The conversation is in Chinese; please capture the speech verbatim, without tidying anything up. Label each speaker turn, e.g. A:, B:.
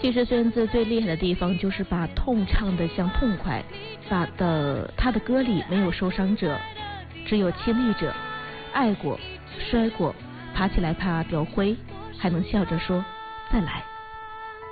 A: 其实孙燕姿最厉害的地方就是把痛唱得像痛快，把的她的歌里没有受伤者，只有亲历者，爱过，摔过，爬起来怕掉灰，还能笑着说再来。